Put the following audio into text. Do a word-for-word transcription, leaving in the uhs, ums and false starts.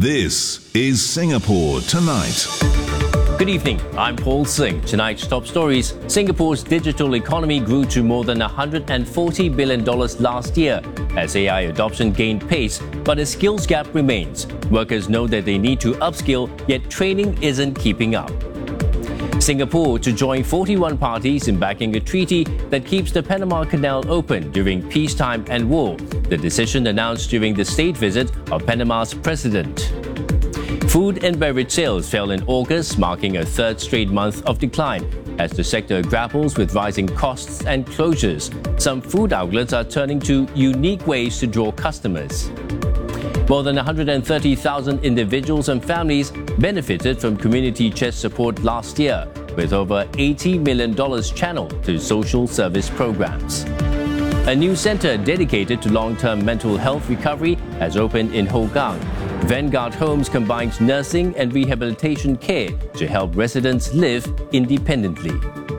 This is Singapore Tonight. Good evening, I'm Paul Singh. Tonight's top stories. Singapore's digital economy grew to more than one hundred forty billion dollars last year as A I adoption gained pace, but a skills gap remains. Workers know that they need to upskill, yet training isn't keeping up. Singapore to join forty-one parties in backing a treaty that keeps the Panama Canal open during peacetime and war, the decision announced during the state visit of Panama's president. Food and beverage sales fell in August, marking a third straight month of decline. As the sector grapples with rising costs and closures, some food outlets are turning to unique ways to draw customers. More than one hundred thirty thousand individuals and families benefited from community chest support last year, with over eighty million dollars channeled to social service programs. A new centre dedicated to long-term mental health recovery has opened in Hougang. Vanguard Homes combines nursing and rehabilitation care to help residents live independently.